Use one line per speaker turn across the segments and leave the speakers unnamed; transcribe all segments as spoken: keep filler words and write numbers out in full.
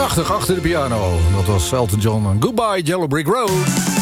Prachtig achter de piano. Dat was Elton John en Goodbye Yellow Brick Road.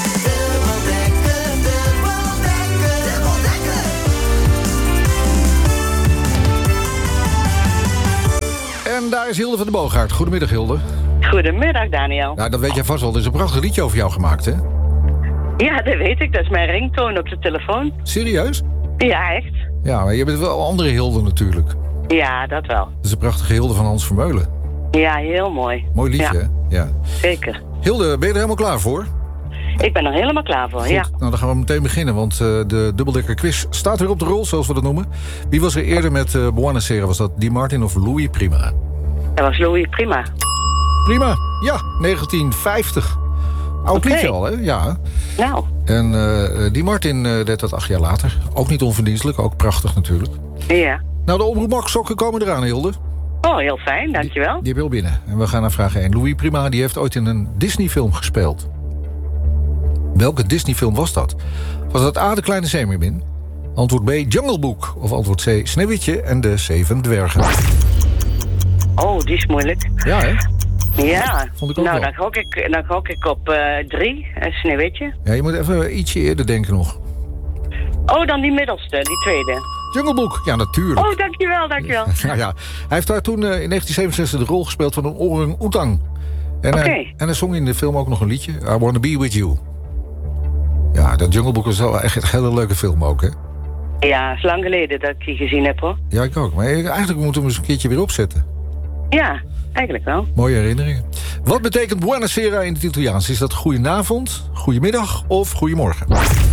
En daar is Hilde van de Boogaard. Goedemiddag, Hilde.
Goedemiddag, Daniel.
Nou, dat weet jij vast wel. Er is een prachtig liedje over jou gemaakt, hè?
Ja, dat weet ik. Dat is mijn ringtoon op de telefoon.
Serieus?
Ja, echt.
Ja, maar je bent wel een andere Hilde natuurlijk.
Ja, dat wel.
Dat is een prachtige Hilde van Hans Vermeulen.
Ja, heel mooi.
Mooi liedje,
ja.
hè? Ja.
Zeker.
Hilde, ben je er helemaal klaar voor?
Ik ben er helemaal klaar voor,
Goed,
ja.
nou dan gaan we meteen beginnen, want uh, de dubbeldekker quiz staat weer op de rol, zoals we dat noemen. Wie was er eerder met uh, Buonasera? Was dat Di Martin of Louis Prima?
Dat was Louis Prima.
Prima, ja, negentien vijftig. Oud
Okay.
liedje al, hè? Ja.
Nou.
En uh, Di Martin uh, deed dat acht jaar later. Ook niet onverdienstelijk, ook prachtig natuurlijk.
Ja.
Nou, de Omroep Max sokken komen eraan, Hilde.
Oh, heel fijn, dankjewel.
Die, die heb je al binnen. En we gaan naar vraag één. Louis Prima die heeft ooit in een Disney-film gespeeld. Welke Disney-film was dat? Was dat A, De Kleine Zeemeermin? Antwoord B, Jungle Book? Of antwoord C, Sneeuwwitje en de Zeven Dwergen?
Oh, die is moeilijk.
Ja, hè?
Ja.
Vond ik ook
nou,
wel.
dan gok ik, dan gok ik op uh, drie, uh, Sneeuwwitje.
Ja, je moet even ietsje eerder denken nog.
Oh, dan die middelste, die tweede.
Jungle Book, ja, natuurlijk.
Oh, dankjewel, dankjewel.
Ja, ja. Hij heeft daar toen uh, in negentien zevenenzestig de rol gespeeld van een orang-oetang. En,
Oké.
hij, en hij zong in de film ook nog een liedje. I Wanna Be With You. Ja, dat Jungle Book was wel echt een hele leuke film ook, hè?
Ja, het is lang geleden dat ik die gezien heb, hoor.
Ja, ik ook. Maar eigenlijk moeten we hem eens een keertje weer opzetten.
Ja, eigenlijk wel.
Mooie herinneringen. Wat betekent Buonasera in het Italiaans? Is dat goedenavond, goedemiddag of goedemorgen?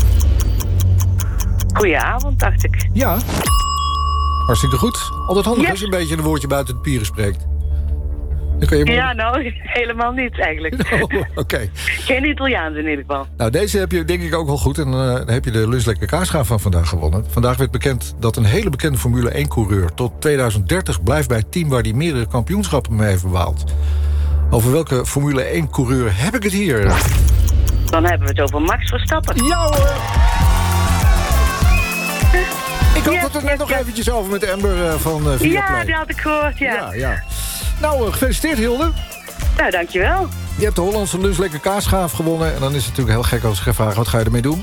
Goedenavond, dacht ik.
Ja. Hartstikke goed. Altijd handig
Yes.
als je een beetje een woordje buiten de pieren spreekt. Dan kun je
Ja, nou, helemaal niet eigenlijk.
Oh, Oké. Okay.
Geen Italiaans in ieder geval.
Nou, deze heb je denk ik ook wel goed. En uh, dan heb je de Luslekker Kaarschaaf van vandaag gewonnen. Vandaag werd bekend dat een hele bekende Formule één-coureur... tot tweeduizend dertig blijft bij het team waar hij meerdere kampioenschappen mee heeft behaald. Over welke Formule één-coureur heb ik het hier?
Dan hebben we het over Max Verstappen.
Ja hoor! Ik had
Yes,
het er net
yes,
nog
yes.
eventjes over met Amber uh, van uh, Viaplay.
Ja, die had ik gehoord, ja.
Ja, ja. Nou, uh, gefeliciteerd Hilde.
Nou, dankjewel.
Je hebt de Hollandse Luslekker Kaarschaaf gewonnen. En dan is het natuurlijk heel gek als ik ga vragen, wat ga je ermee doen?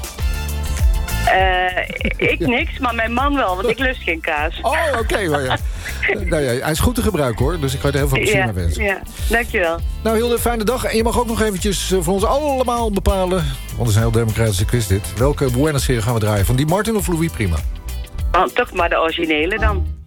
Uh, ik niks, maar mijn man wel, want ik lust geen kaas.
Oh, oké. Okay, nou ja. nou ja, hij is goed te gebruiken hoor. Dus ik ga je er heel veel plezier
ja,
mee wensen.
Ja, dankjewel.
Nou Hilde, fijne dag. En je mag ook nog eventjes voor ons allemaal bepalen... want het is een heel democratische quiz dit. Welke Buonasera gaan we draaien? Van Di Martin of Louis Prima?
Oh, toch maar de originele dan.